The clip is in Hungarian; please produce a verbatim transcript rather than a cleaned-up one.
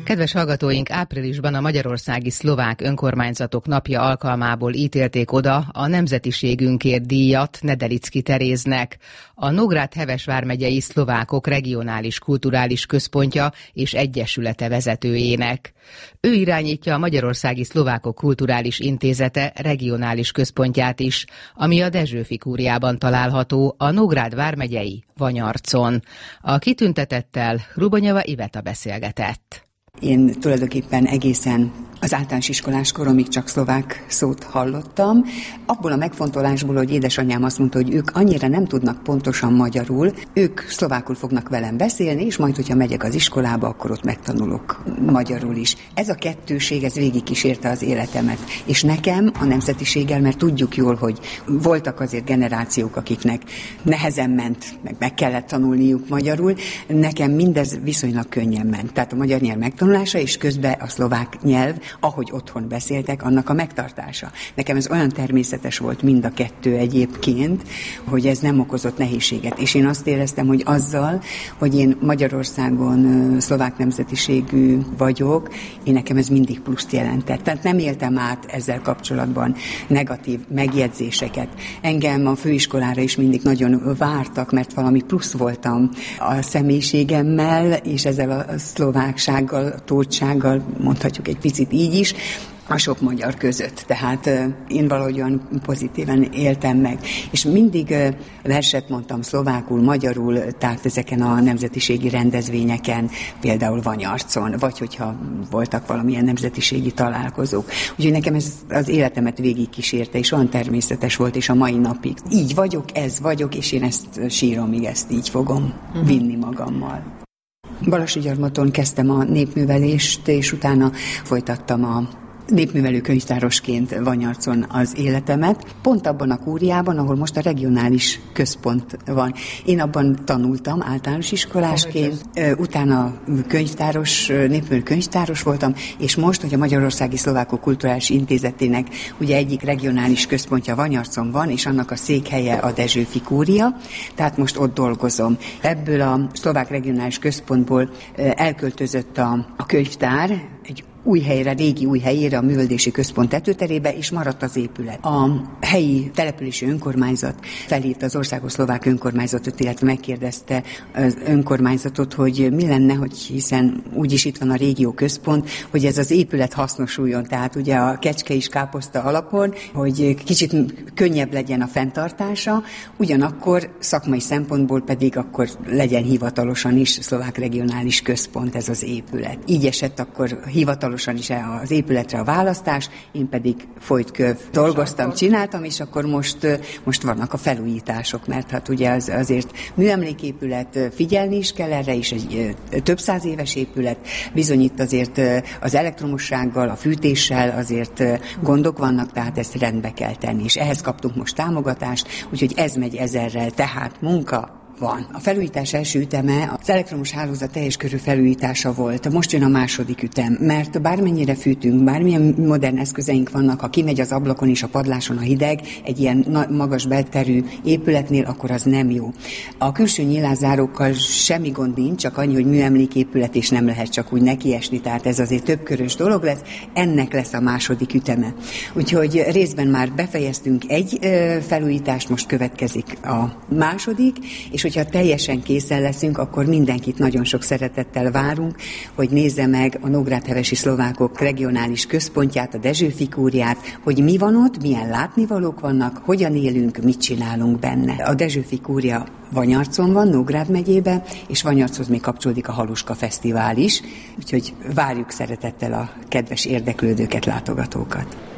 Kedves hallgatóink, áprilisban a Magyarországi Szlovák Önkormányzatok Napja alkalmából ítélték oda a nemzetiségünkért díjat Nedelicki Teréznek, a Nógrád-Heves vármegyei szlovákok regionális kulturális központja és egyesülete vezetőjének. Ő irányítja a Magyarországi Szlovákok Kulturális Intézete regionális központját is, ami a Dezsőfi kúriában található a Nógrád vármegyei Vanyarcon. A kitüntetettel Hrubonyeva Iveta beszélgetett. Én tulajdonképpen egészen az általános iskolás koromig csak szlovák szót hallottam. Abból a megfontolásból, hogy édesanyám azt mondta, hogy ők annyira nem tudnak pontosan magyarul, ők szlovákul fognak velem beszélni, és majd, hogyha megyek az iskolába, akkor ott megtanulok magyarul is. Ez a kettőség, ez végigkísérte az életemet. És nekem a nemzetiséggel, mert tudjuk jól, hogy voltak azért generációk, akiknek nehezen ment, meg meg kellett tanulniuk magyarul, nekem mindez viszonylag könnyen ment. Tehát a magyar nyelv megtanulása, és közben a szlovák nyelv, ahogy otthon beszéltek, annak a megtartása. Nekem ez olyan természetes volt mind a kettő egyébként, hogy ez nem okozott nehézséget. És én azt éreztem, hogy azzal, hogy én Magyarországon szlovák nemzetiségű vagyok, én nekem ez mindig pluszt jelentett. Tehát nem éltem át ezzel kapcsolatban negatív megjegyzéseket. Engem a főiskolára is mindig nagyon vártak, mert valami plusz voltam a személyiségemmel, és ezzel a szlováksággal, tótsággal, mondhatjuk egy picit így is, a sok magyar között. Tehát uh, én valahogyan pozitívan éltem meg. És mindig uh, verset mondtam szlovákul, magyarul, tehát ezeken a nemzetiségi rendezvényeken, például Vanyarcon, vagy hogyha voltak valamilyen nemzetiségi találkozók. Úgyhogy nekem ez az életemet végigkísérte, és olyan természetes volt, és a mai napig. Így vagyok, ez vagyok, és én ezt sírom, míg ezt így fogom vinni magammal. Balassagyarmaton kezdtem a népművelést, és utána folytattam a népművelő könyvtárosként Vanyarcon az életemet. Pont abban a kúriában, ahol most a regionális központ van. Én abban tanultam általános iskolásként, utána könyvtáros, népművelő könyvtáros voltam, és most, hogy a Magyarországi Szlovákok Kulturális Intézetének ugye egyik regionális központja Vanyarcon van, és annak a székhelye a Dezsőfi kúria, tehát most ott dolgozom. Ebből a szlovák regionális központból elköltözött a, a könyvtár, egy új helyre, régi új helyére, a művelődési központ tetőterébe, és maradt az épület. A helyi települési önkormányzat felhívta az Országos Szlovák Önkormányzatot, illetve megkérdezte az önkormányzatot, hogy mi lenne, hogy hiszen úgyis itt van a régió központ, hogy ez az épület hasznosuljon, tehát ugye a kecske is káposzta alapon, hogy kicsit könnyebb legyen a fenntartása, ugyanakkor szakmai szempontból pedig akkor legyen hivatalosan is szlovák regionális központ ez az épület. Így esett akkor hivatalosan is az épületre a választás, én pedig folytköv dolgoztam, csináltam, és akkor most, most vannak a felújítások, mert hát ugye az, azért műemléképület, figyelni is kell erre, és egy több száz éves épület, bizony itt azért az elektromossággal, a fűtéssel azért gondok vannak, tehát ezt rendbe kell tenni, és ehhez kaptunk most támogatást, úgyhogy ez megy ezerrel, tehát munka van. A felújítás első üteme az elektromos hálózat teljes körű felújítása volt. Most jön a második ütem, mert bármennyire fűtünk, bármilyen modern eszközeink vannak, ha kimegy az ablakon és a padláson a hideg, egy ilyen magas belterű épületnél, akkor az nem jó. A külső nyílászárókkal semmi gond nincs, csak annyi, hogy műemléképület, és nem lehet csak úgy nekiesni, tehát ez azért többkörös dolog lesz, ennek lesz a második üteme. Úgyhogy részben már befejeztünk egy felújítást, most következik a második, és hogyha teljesen készen leszünk, akkor mindenkit nagyon sok szeretettel várunk, hogy nézze meg a Nógrád-Hevesi Szlovákok regionális központját, a Dezsőfi kúriát, hogy mi van ott, milyen látnivalók vannak, hogyan élünk, mit csinálunk benne. A Dezsőfi kúria Vanyarcon van, Nógrád megyébe, és Vanyarchoz még kapcsolódik a Haluska Fesztivál is, úgyhogy várjuk szeretettel a kedves érdeklődőket, látogatókat.